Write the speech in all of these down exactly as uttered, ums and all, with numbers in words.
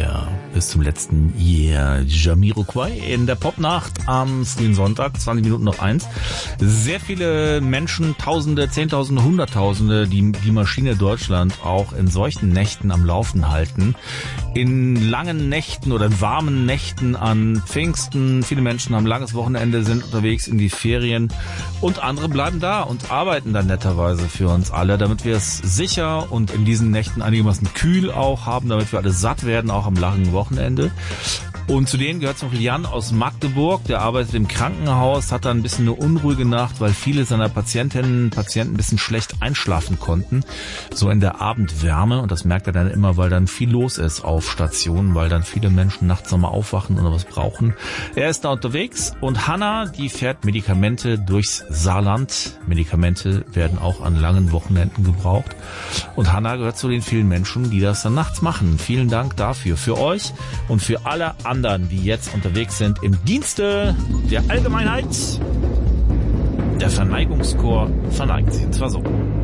Yeah, bis zum letzten Yeah. Jamiroquai in der Popnacht am frühen Sonntag, zwanzig Minuten noch eins. Sehr viele Menschen, Tausende, Zehntausende, Hunderttausende, die die Maschine Deutschland auch in solchen Nächten am Laufen halten. In langen Nächten oder in warmen Nächten an Pfingsten. Viele Menschen haben langes Wochenende, sind unterwegs in die Ferien und andere bleiben da und arbeiten dann netterweise für uns alle, damit wir es sicher und in diesen Nächten einigermaßen kühl auch haben, damit wir alle satt werden, auch am langen Wochenende. Und zu denen gehört zum Beispiel Jan aus Magdeburg, der arbeitet im Krankenhaus, hat da ein bisschen eine unruhige Nacht, weil viele seiner Patientinnen und Patienten ein bisschen schlecht einschlafen konnten, so in der Abendwärme. Und das merkt er dann immer, weil dann viel los ist auf Stationen, weil dann viele Menschen nachts nochmal aufwachen oder was brauchen. Er ist da unterwegs und Hanna, die fährt Medikamente durchs Saarland. Medikamente werden auch an langen Wochenenden gebraucht. Und Hanna gehört zu den vielen Menschen, die das dann nachts machen. Vielen Dank dafür, für euch und für alle anderen, die jetzt unterwegs sind im Dienste der Allgemeinheit. Der Verneigungschor verneigt sich, und zwar so.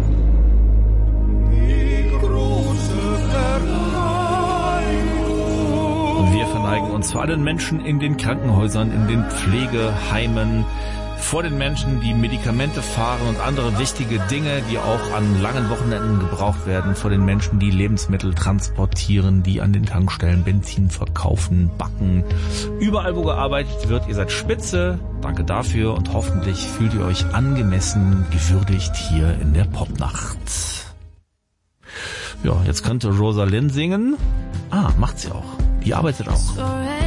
Die große Verneigung. Und wir verneigen uns vor allen Menschen in den Krankenhäusern, in den Pflegeheimen, vor den Menschen, die Medikamente fahren und andere wichtige Dinge, die auch an langen Wochenenden gebraucht werden, vor den Menschen, die Lebensmittel transportieren, die an den Tankstellen Benzin verkaufen, backen. Überall, wo gearbeitet wird, ihr seid spitze. Danke dafür und hoffentlich fühlt ihr euch angemessen gewürdigt hier in der Popnacht. Ja, jetzt könnte Rosalind singen. Ah, macht sie auch. Die arbeitet auch.